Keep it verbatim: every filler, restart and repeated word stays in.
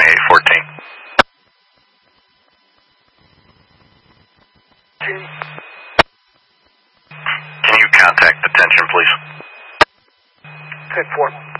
twenty-eight fourteen. Can you contact detention, please? ten four.